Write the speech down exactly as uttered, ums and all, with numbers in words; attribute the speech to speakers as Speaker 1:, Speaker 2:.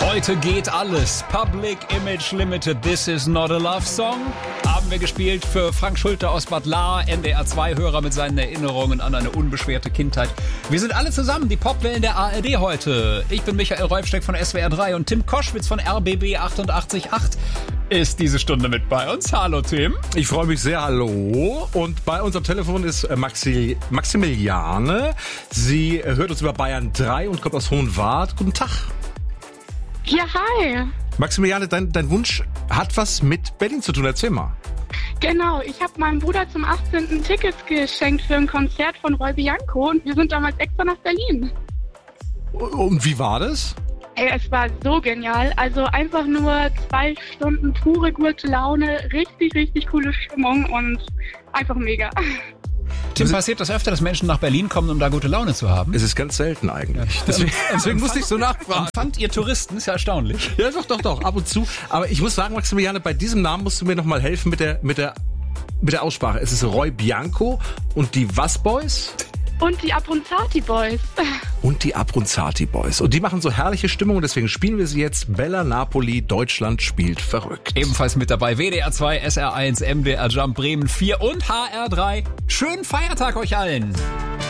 Speaker 1: Heute geht alles. Public Image Limited, This is not a love song. Haben wir gespielt für Frank Schulte aus Bad Lahr, N D R zwei Hörer mit seinen Erinnerungen an eine unbeschwerte Kindheit. Wir sind alle zusammen, die Popwellen der A R D heute. Ich bin Michael Räufsteck von S W R drei und Tim Koschwitz von R B B achtundachtzig Komma acht ist diese Stunde mit bei uns. Hallo Tim.
Speaker 2: Ich freue mich sehr, hallo. Und bei uns am Telefon ist Maxi, Maximiliane. Sie hört uns über Bayern drei und kommt aus Hohenwart. Guten Tag.
Speaker 3: Ja, hi.
Speaker 2: Maximiliane, dein, dein Wunsch hat was mit Berlin zu tun. Erzähl mal.
Speaker 3: Genau, ich habe meinem Bruder zum achtzehnten Tickets geschenkt für ein Konzert von Roy Bianco und wir sind damals extra nach Berlin.
Speaker 2: Und wie war das?
Speaker 3: Ey, es war so genial. Also einfach nur zwei Stunden pure gute Laune, richtig, richtig coole Stimmung und einfach mega.
Speaker 1: Tim, passiert das öfter, dass Menschen nach Berlin kommen, um da gute Laune zu haben?
Speaker 2: Es ist ganz selten eigentlich. Ja. Deswegen, deswegen musste ich so nachfragen.
Speaker 1: Fand ihr Touristen? Ist ja erstaunlich.
Speaker 2: Ja, doch, doch, doch, ab und zu. Aber ich muss sagen, Maximiliane, bei diesem Namen musst du mir noch mal helfen mit der, mit der, mit der Aussprache. Es ist Roy Bianco und die was Boys?
Speaker 3: Und die Abronzati Boys.
Speaker 2: Und die Abronzati Boys. Und die machen so herrliche Stimmung und deswegen spielen wir sie jetzt. Bella Napoli, Deutschland spielt verrückt.
Speaker 1: Ebenfalls mit dabei W D R zwei, S R eins, M D R Jump Bremen vier und H R drei. Schönen Feiertag euch allen.